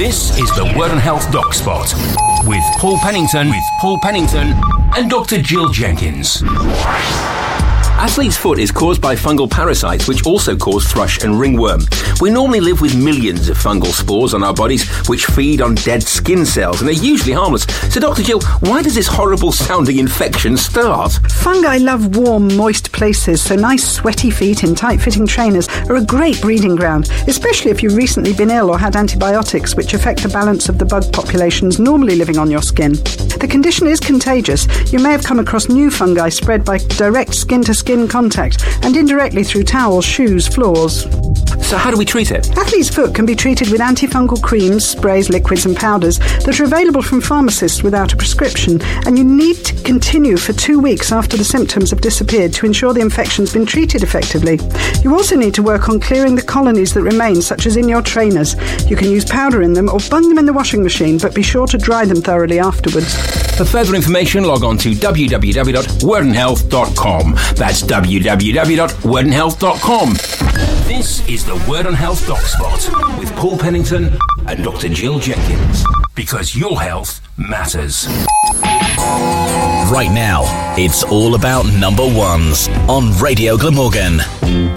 This is the Word and Health Doc Spot with Paul Pennington and Dr. Jill Jenkins. Athlete's foot is caused by fungal parasites which also cause thrush and ringworm. We normally live with millions of fungal spores on our bodies which feed on dead skin cells and are usually harmless. So Dr. Jill, why does this horrible sounding infection start? Fungi love warm, moist places, so nice sweaty feet in tight-fitting trainers are a great breeding ground, especially if you've recently been ill or had antibiotics which affect the balance of the bug populations normally living on your skin. The condition is contagious. You may have come across new fungi spread by direct skin-to-skin contact and indirectly through towels, shoes, floors. So how do we treat it? Athlete's foot can be treated with antifungal creams, sprays, liquids and powders that are available from pharmacists without a prescription, and you need to continue for 2 weeks after the symptoms have disappeared to ensure the infection's been treated effectively. You also need to work on clearing the colonies that remain, such as in your trainers. You can use powder in them or bung them in the washing machine, but be sure to dry them thoroughly afterwards. For further information, log on to www.wordandhealth.com. That's www.wordandhealth.com. This is the Word and Health Doc Spot with Paul Pennington and Dr. Jill Jenkins. Because your health matters. Right now, it's all about number ones on Radio Glamorgan.